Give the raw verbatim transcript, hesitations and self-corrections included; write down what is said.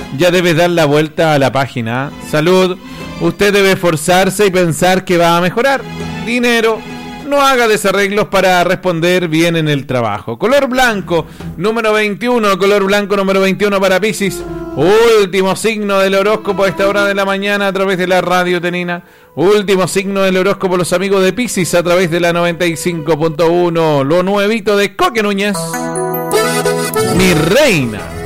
ya debes dar la vuelta a la página. Salud, usted debe esforzarse y pensar que va a mejorar. Dinero, no haga desarreglos para responder bien en el trabajo. Color blanco, número veintiuno, color blanco número veintiuno para Piscis. Último signo del horóscopo a esta hora de la mañana a través de la radio Tenina. Último signo del horóscopo, los amigos de Piscis a través de la noventa y cinco punto uno. Lo nuevito de Coque Núñez. Mi reina.